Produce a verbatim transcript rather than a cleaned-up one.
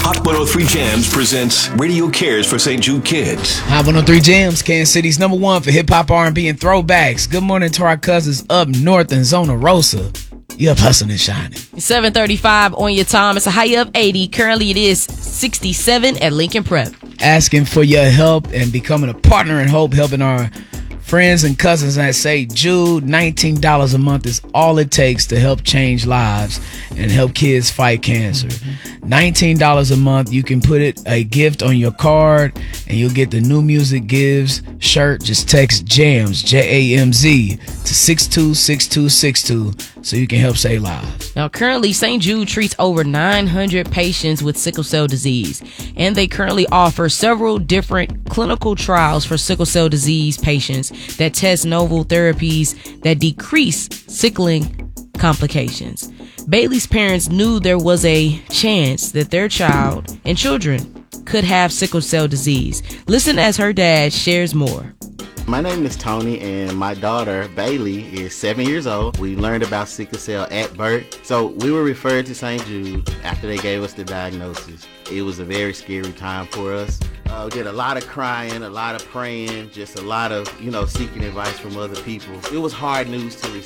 Hot one oh three Jams presents Radio Cares for Saint Jude Kids. Hot one oh three Jams, Kansas City's number one for hip-hop, R and B, and throwbacks. Good morning to our cousins up north in Zona Rosa. You up hustling and shining. seven thirty-five on your time. It's a high of eighty. Currently it is sixty-seven at Lincoln Prep. Asking for your help and becoming a partner in hope, helping our friends and cousins at Saint Jude. nineteen dollars a month is all it takes to help change lives and help kids fight cancer. nineteen dollars a month. You can put it a gift on your card and you'll get the New Music Gives shirt. Just text JAMS, J A M Z, to six two six two six two so you can help save lives. Now, currently, Saint Jude treats over nine hundred patients with sickle cell disease, and they currently offer several different clinical trials for sickle cell disease patients that test novel therapies that decrease sickling complications. Bailey's parents knew there was a chance that their child and children could have sickle cell disease. Listen as her dad shares more. My name is Tony, and my daughter, Bailey, is seven years old. We learned about sickle cell at birth. So we were referred to Saint Jude after they gave us the diagnosis. It was a very scary time for us. Uh, we did a lot of crying, a lot of praying, just a lot of, you know, seeking advice from other people. It was hard news to receive.